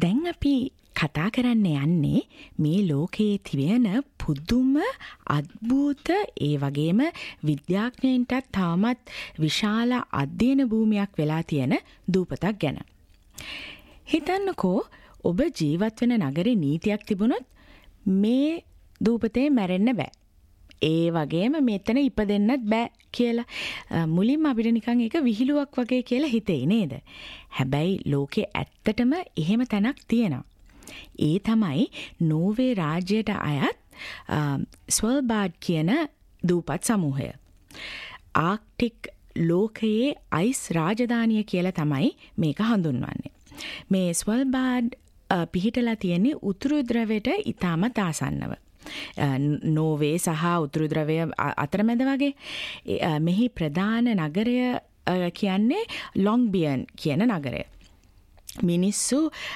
දැන් අපි කතා කරන්න යන්නේ මේ ලෝකයේ තිබෙන පුදුම අద్භූත ඒ වගේම විද්‍යාඥයින්ටත් තාමත් විශාල අධ්‍යයන භූමියක් වෙලා තියෙන දූපතක් ගැන. හිතන්නකෝ ඔබ ජීවත් වෙන නගරේ නීතියක් තිබුණොත් මේ දූපතේ මැරෙන්න බෑ. ඒ වගේම මෙතන ඉපදෙන්නත් බෑ කියලා මුලින්ම අපිට නිකන් ඒක විහිළුවක් වගේ කියලා හිතෙයි නේද? හැබැයි ලෝකේ ඇත්තටම එහෙම තැනක් තියෙනවා. ඒ තමයි නෝර්වේ රාජ්‍යයට අයත් ස්වල්බාඩ් කියන දූපත් සමූහය. ආක්ටික් ලෝකයේ අයිස් රාජධානිය කියලා තමයි මේක හඳුන්වන්නේ. මේ ස්වල්බාඩ් පිහිටලා තියෙන්නේ උතුරු ධ්‍රවයට ඉතාමත් ආසන්නව. නෝර්වේ සහ උතුරු ධ්‍රවය අතරමැද වගේ. මෙහි ප්‍රධාන නගරය කියන්නේ ලොන්ග්බියන් කියන නගරය. මිනිස්සු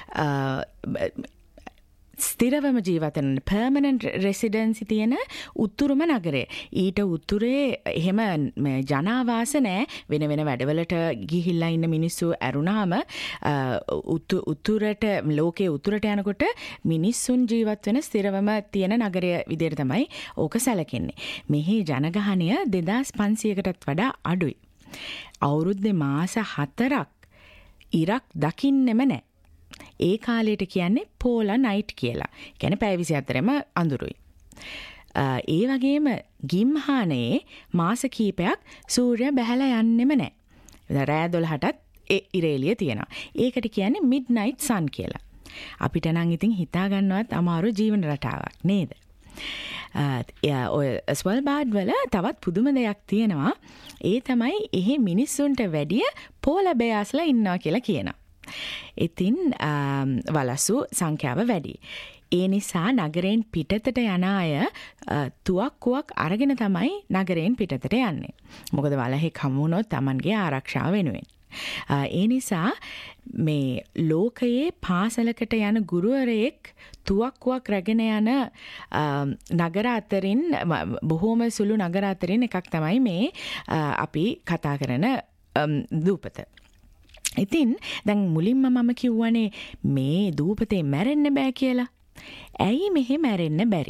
ස්ථිරවම ජීවතන පර්මනන්ට් රෙසිඩන්සි තියෙන උතුරුම නගරේ. ඊට උතුරේ එහෙම ජනාවාස නෑ. වෙන වෙන වැඩවලට ගිහිල්ලා ඉන්න මිනිස්සු ඇරුණාම උතුරට ලෝකයේ උතුරට යනකොට මිනිස්සුන් ජීවත් වෙන ස්ථිරවම තියෙන නගරය විදිහට තමයි ඕක සැලකෙන්නේ. මෙහි ජනගහනය 2500කටත් වඩා අඩුයි. අවුරුද්දේ මාස 4ක් ඉරක් දකින්නෙම නෑ. ඒ කාලයට කියන්නේ පෝලා නයිට් කියලා. කියන්නේ පැය 24ම අඳුරුයි. ඒ වගේම ගිම්හානයේ මාස කීපයක් සූර්යයා බැහැලා යන්නෙම නැහැ. රෑ 12ටත් ඉරේලිය තියෙනවා. ඒකට කියන්නේ මිඩ්නයිට් සන් කියලා. අපිට නම් ඉතින් හිතා ගන්නවත් අමාරු ජීවන රටාවක් නේද? ඔය ස්වල්බාඩ් වල තවත් පුදුම දෙයක් තියෙනවා. ඒ තමයි එහි මිනිස්සුන්ට වැඩිය පෝලා බෙයාස්ලා ඉන්නවා කියලා කියනවා. ඉතින් වලසු සංඛ්‍යාව වැඩි. ඒ නිසා නගරයෙන් පිටතට යන අය තුවක්කුවක් අරගෙන තමයි නගරයෙන් පිටතට යන්නේ. මොකද වලහෙක් හමු වුණොත් Tamanගේ ආරක්ෂාව වෙනුවෙන්. ඒ නිසා මේ ලෝකයේ පාසලකට යන ගුරුවරයෙක් තුවක්කුවක් රැගෙන යන නගර අතරින් බොහෝම සුළු නගර අතරින් එකක් තමයි මේ අපි කතා කරන දූපත. ඉතින් දැන් මුලින්ම මම කිව්වනේ මේ දූපතේ මැරෙන්න බෑ කියලා. ඇයි මෙහෙ මැරෙන්න බැරි?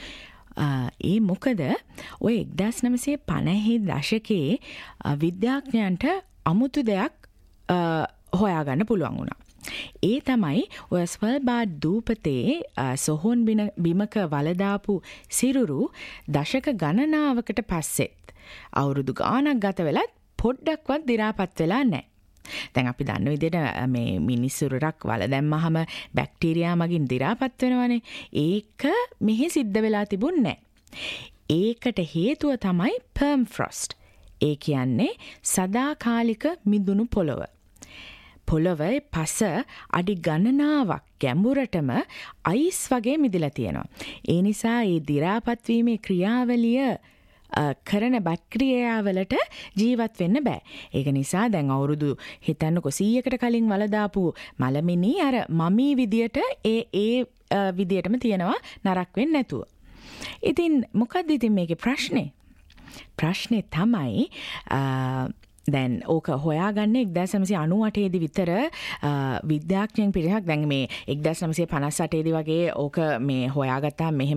ඒ මොකද ඔය 1950 දශකයේ විද්‍යාඥයන්ට අමුතු දෙයක් හොයාගන්න පුළුවන් වුණා. ඒ තමයි ඔය ස්වල්බාඩ් දූපතේ සොහොන් බිමක වලදාපු සිරුරු දශක ගණනාවකට පස්සෙත් අවුරුදු ගාණක් ගත වෙලත් පොඩ්ඩක්වත් දි รา පත් වෙලා නැහැ. දැන් අපි දන්න විදිහට මේ මිනිස්සුරක් වල දැම්මහම බැක්ටීරියා මගින් දි รา පත් වෙනවනේ. ඒක මෙහි සිද්ධ වෙලා තිබුණේ නැහැ. ඒකට හේතුව තමයි පර්ම්ෆ්‍රොස්ට්. ඒ කියන්නේ සදාකාලික මිදුණු පොළොව. පොළොවේ පස අඩි ගණනාවක් ගැඹුරටම අයිස් වගේ මිදලා තියෙනවා. ඒ නිසා මේ දි รา පත් වීමේ ක්‍රියාවලිය කරන බැක්ටීරියාවලට ජීවත් වෙන්න බෑ. ඒක නිසා දැන් අවුරුදු හිතන්නකො 100කට කලින් වලදාපු මලමිනි අර මමී විදියට ඒ විදියටම තියෙනවා නරක් වෙන්නේ නැතුව. ඉතින් මොකද්ද ඉතින් මේකේ ප්‍රශ්නේ? ප්‍රශ්නේ තමයි දැන් ඕක හොයාගන්නේ 1998 දී විතර විද්‍යාඥයන් පිරිසක් දැන් මේ 1958 දී වගේ ඕක මේ හොයාගත්තා මෙහෙම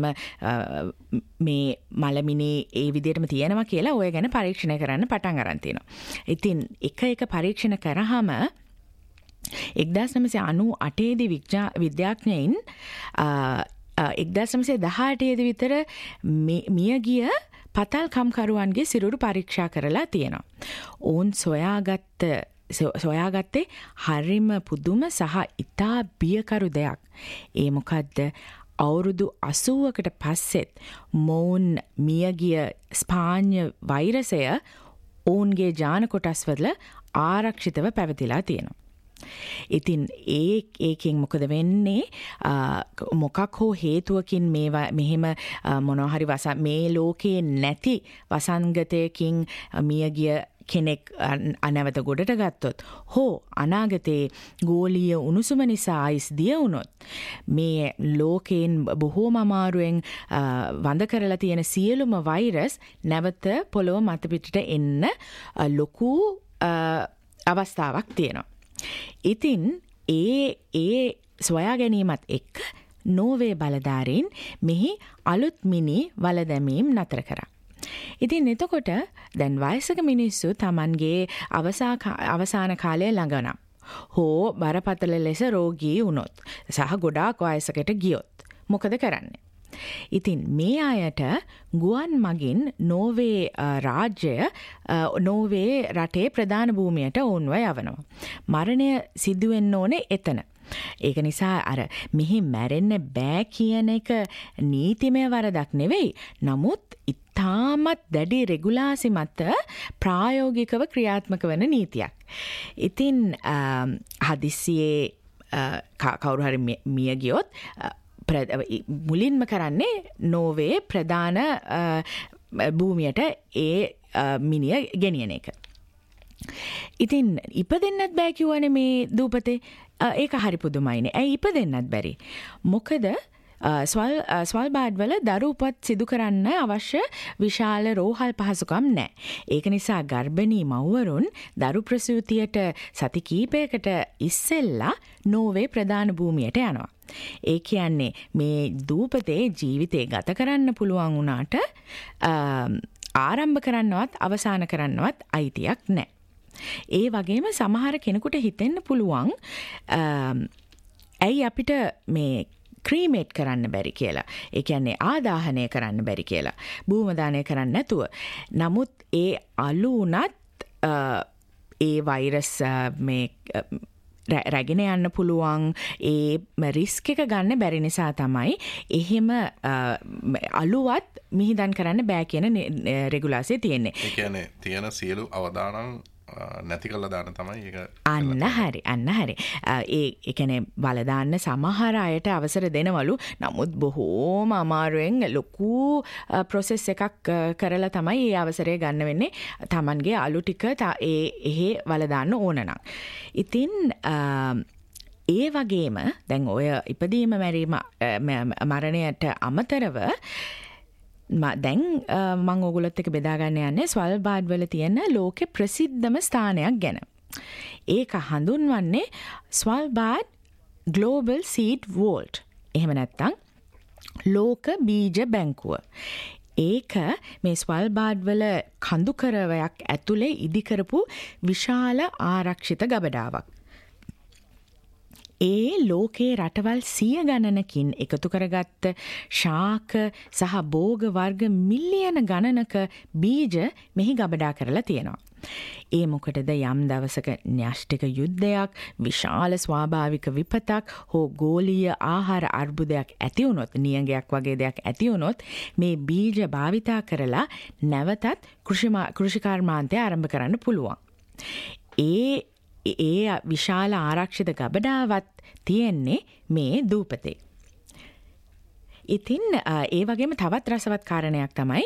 මේ මලමිනි ඒ විදිහටම තියෙනවා කියලා ඔය ගැන පරීක්ෂණ කරන්න පටන් අරන් තිනවා. ඉතින් එක පරීක්ෂණ කරාම 1998 දී විද්‍යාඥයින් 1918 දී විතර මියගිය පතල් කම්කරුවන්ගේ සිරුරු පරීක්ෂා කරලා තියෙනවා. ඔවුන් සොයාගත්තේ හරිම පුදුම සහ ඉතා බියකරු දෙයක්. ඒ මොකද්ද? අවුරුදු 80කට පස්සෙත් මොවුන් මියගිය ස්පාඤ්ඤ වෛරසය ඔවුන්ගේ ජාන කොටස්වල ආරක්ෂිතව පැවතිලා තියෙනවා. ඉතින් ඒකෙන් මොකද වෙන්නේ? මොකක් හෝ හේතුවකින් මෙහෙම මොනවා හරි මේ ලෝකේ නැති වසංගතයකින් මියගිය කෙනෙක් අනවත ගොඩට ගත්තොත් හෝ අනාගතයේ ගෝලීය උණුසුම නිසා අයිස් දිය වුණොත් මේ ලෝකයෙන් බොහෝම අමාරුවෙන් වඳ කරලා තියෙන සියලුම වෛරස් නැවත පොළොව මත පිටට එන්න ලොකු අවස්ථාවක් තියෙනවා. ඉතින් ඒ සොයා ගැනීමත් එක්ක නෝවේ බලධාරීන් මෙහි අලුත් මිනි වලදැමීම් නතර කරා. ඉතින් එතකොට දැන් වයසක මිනිස්සු Tamanගේ අවසාන කාලය ළඟ නම් හෝ බරපතල ලෙස රෝගී වුණොත් සහ ගොඩාක් වයසකට ගියොත් මොකද කරන්නේ? ඉතින් මේ අයට ගුවන් මගින් නෝවේ රාජ්‍යය නෝවේ රටේ ප්‍රධාන භූමියට ඔවුන්ව යවනවා. මරණය සිදුවෙන්න ඕනේ එතන. ඒක නිසා අර මෙහි මැරෙන්න බෑ කියන එක නීතිමය වරදක් නෙවෙයි. නමුත් ඉතාමත් දැඩි රෙගුලාසි මත ප්‍රායෝගිකව ක්‍රියාත්මක වන නීතියක්. ඉතින් හදිස්සියේ කවුරු හරි මිය ගියොත් මුලින්ම කරන්නේ නෝවේ ප්‍රධාන භූමියට ඒ මිනිය ගෙනියන එක. ඉතින් ඉපදෙන්නත් බෑ කිව්වනේ මේ දූපතේ. ඒක හරි පුදුමයිනේ. ඇයි ඉපදෙන්නත් බැරි? මොකද ස්වල්බාඩ් වල දරු උපත් සිදු කරන්න අවශ්‍ය විශාල රෝහල් පහසුකම් නැහැ. ඒක නිසා ගර්භණී මව්වරුන් දරු ප්‍රසූතියට සති කීපයකට ඉස්සෙල්ලා නෝවේ ප්‍රධාන භූමියට යනවා. ඒ කියන්නේ මේ දූපතේ ජීවිතේ ගත කරන්න පුළුවන් වුණාට ආරම්භ කරන්නවත් අවසන් කරන්නවත් අයිතියක් නැහැ. ඒ වගේම සමහර කෙනෙකුට හිතෙන්න පුළුවන් ඇයි අපිට මේ ක්‍රීමේට් කරන්න බැරි කියලා. ඒ කියන්නේ ආදාහනය කරන්න බැරි කියලා. භූමදානය කරන්න නැතුව. නමුත් ඒ අලු උනත් ඒ වෛරස් මේ රැගෙන යන්න පුළුවන් ඒ රිස්ක් එක ගන්න බැරි නිසා තමයි එහෙම අලුවත් මිහිදන් කරන්න බෑ කියන රෙගුලාසිය තියෙන්නේ. ඒ කියන්නේ තියෙන සියලු අවදානම් නැති කළා දාන තමයි ඒක. අන්න හරි. ඒ කියන්නේ බලදාන්න සමහර අයට අවසර දෙනවලු. නමුත් බොහෝම අමාරුවෙන් ලොකු ප්‍රොසෙස් එකක් කරලා තමයි මේ අවසරය ගන්න වෙන්නේ. Tamanගේ අලු ටික එහෙ වලදාන්න ඕන නම්. ඉතින් ඒ වගේම දැන් ඔය ඉපදීම මැරීම මරණයට අමතරව දැන් මම ඔයගොල්ලොත් එක්ක බෙදා ගන්න යන්නේ ස්වල්බාඩ් වල තියෙන ලෝකේ ප්‍රසිද්ධම ස්ථානයක් ගැන. ඒක හඳුන්වන්නේ ස්වල්බාඩ් ග්ලෝබල් සීඩ් වෝල්ට්. එහෙම නැත්නම් ලෝක බීජ බැංකුව. ඒක මේ ස්වල්බාඩ් වල කඳුකරවයක් ඇතුලේ ඉදි කරපු විශාල ආරක්ෂිත ගබඩාවක්. ඒ ලෝකේ රටවල් 100 ගණනකින් එකතු කරගත්ත ශාක සහ භෝග වර්ග මිලියන ගණනක බීජ මෙහි ගබඩා කරලා තියෙනවා. ඒ මොකටද යම් දවසක න්‍යෂ්ටික යුද්ධයක්, විශාල ස්වාභාවික විපතක් හෝ ගෝලීය ආහාර අර්බුදයක් ඇති වුණොත්, නියඟයක් වගේ දෙයක් ඇති වුණොත් මේ බීජ භාවිතා කරලා නැවතත් කෘෂිකර්මාන්තය ආරම්භ කරන්න පුළුවන්. ඒ විශාල ආරක්ෂිත ගබඩාවත් තියෙන්නේ මේ දූපතේ. ඉතින් ඒ වගේම තවත් රසවත් කාරණයක් තමයි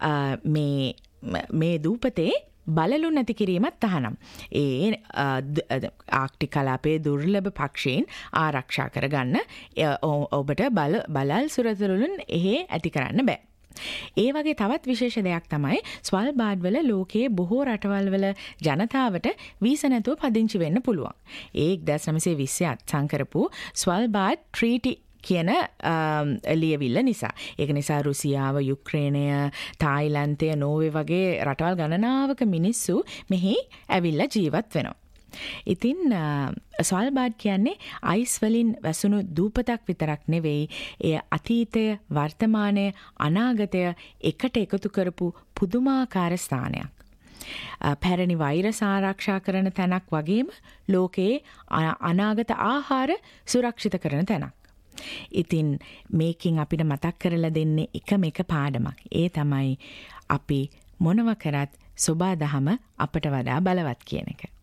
මේ දූපතේ බලලු නැති කිරීමත් තහනම්. ඒ ආක්ටික් කලාපයේ දුර්ලභ පක්ෂීන් ආරක්ෂා කරගන්න ඔබට බලල් සුරතරුලුන් එහෙ ඇති කරන්න බෑ. ඒ වගේ තවත් විශේෂ දෙයක් තමයි ස්වල්බාඩ් වල ලෝකයේ බොහෝ රටවල් වල ජනතාවට වීසා නැතුව පදිංචි වෙන්න පුළුවන්. ඒ 1920 අත්සන් කරපු ස්වල්බාඩ් ට්‍රීටි කියන ලියවිල්ල නිසා. ඒක නිසා රුසියාව, යුක්‍රේනය, තායිලන්තය, නෝර්වේ වගේ රටවල් ගණනාවක මිනිස්සු මෙහි ඇවිල්ලා ජීවත් වෙනවා. ඉතින් ස්වල්බාඩ් කියන්නේ අයිස් වලින් වැසුණු දූපතක් විතරක් නෙවෙයි, එය අතීතය, වර්තමානය, අනාගතය එකට එකතු කරපු පුදුමාකාර ස්ථානයක්. පැරණි වෛරස් ආරක්ෂා කරන තැනක් වගේම ලෝකයේ අනාගත ආහාර සුරක්ෂිත කරන තැනක්. ඉතින් මේකින් අපිට මතක් කරලා දෙන්නේ එකම එක පාඩමක්. ඒ තමයි අපි මොනව කරත් සෝබා දහම අපට වඩා බලවත් කියන එක.